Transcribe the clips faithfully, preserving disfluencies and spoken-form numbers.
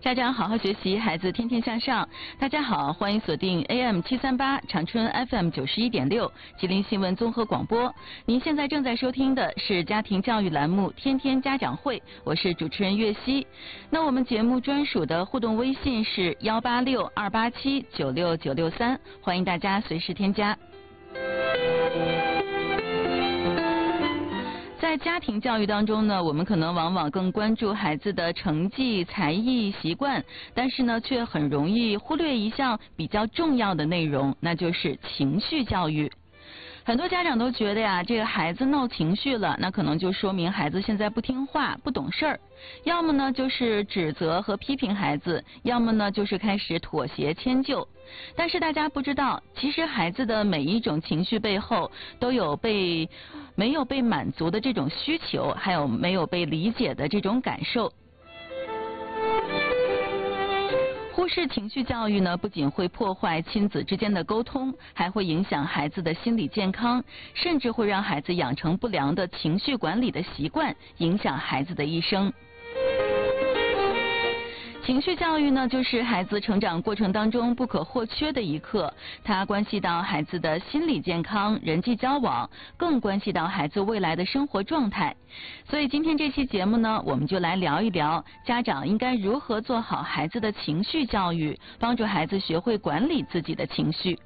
家长好好学习，孩子天天向上。大家好，欢迎锁定 A M 七三八长春 F M 九十一点六吉林新闻综合广播。您现在正在收听的是家庭教育栏目《天天家长会》，我是主持人岳熙。那我们节目专属的互动微信是幺八六二八七九六九六三，欢迎大家随时添加。在家庭教育当中呢，我们可能往往更关注孩子的成绩、才艺、习惯，但是呢，却很容易忽略一项比较重要的内容，那就是情绪教育。很多家长都觉得呀，这个孩子闹情绪了，那可能就说明孩子现在不听话、不懂事儿。要么呢就是指责和批评孩子，要么呢就是开始妥协迁就。但是大家不知道，其实孩子的每一种情绪背后都有被没有被满足的这种需求，还有没有被理解的这种感受。忽视情绪教育呢，不仅会破坏亲子之间的沟通，还会影响孩子的心理健康，甚至会让孩子养成不良的情绪管理的习惯，影响孩子的一生。情绪教育呢，就是孩子成长过程当中不可或缺的一课，它关系到孩子的心理健康、人际交往，更关系到孩子未来的生活状态。所以今天这期节目呢，我们就来聊一聊家长应该如何做好孩子的情绪教育，帮助孩子学会管理自己的情绪。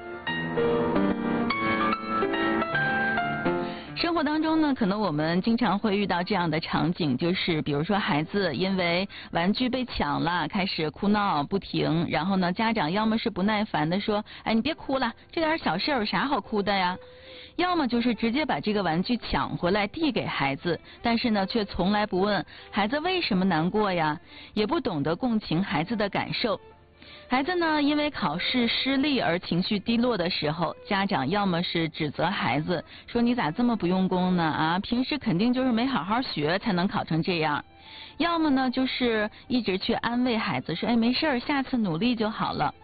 生活当中呢，可能我们经常会遇到这样的场景，就是比如说孩子因为玩具被抢了，开始哭闹不停，然后呢，家长要么是不耐烦的说，哎，你别哭了，这点小事有啥好哭的呀？要么就是直接把这个玩具抢回来递给孩子，但是呢，却从来不问孩子为什么难过呀，也不懂得共情孩子的感受。孩子呢，因为考试失利而情绪低落的时候，家长要么是指责孩子，说你咋这么不用功呢？啊，平时肯定就是没好好学才能考成这样。要么呢，就是一直去安慰孩子，说哎没事儿，下次努力就好了。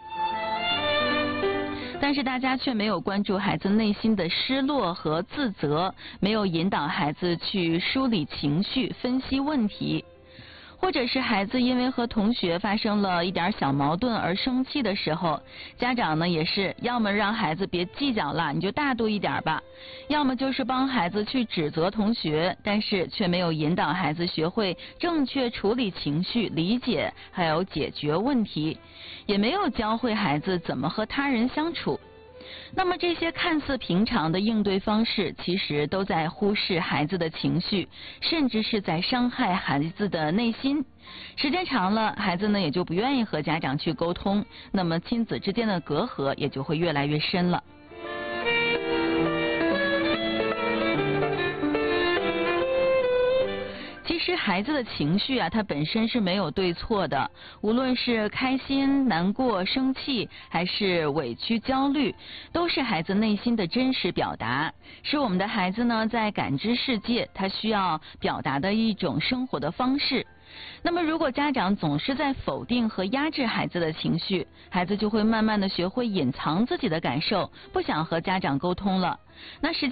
但是大家却没有关注孩子内心的失落和自责，没有引导孩子去梳理情绪、分析问题。或者是孩子因为和同学发生了一点小矛盾而生气的时候，家长呢也是要么让孩子别计较了，你就大度一点吧，要么就是帮孩子去指责同学，但是却没有引导孩子学会正确处理情绪、理解还有解决问题，也没有教会孩子怎么和他人相处。那么这些看似平常的应对方式，其实都在忽视孩子的情绪，甚至是在伤害孩子的内心。时间长了，孩子呢也就不愿意和家长去沟通，那么亲子之间的隔阂也就会越来越深了。其实孩子的情绪啊，它本身是没有对错的，无论是开心、难过、生气，还是委屈、焦虑，都是孩子内心的真实表达，是我们的孩子呢在感知世界，他需要表达的一种生活的方式。那么如果家长总是在否定和压制孩子的情绪，孩子就会慢慢的学会隐藏自己的感受，不想和家长沟通了。那实际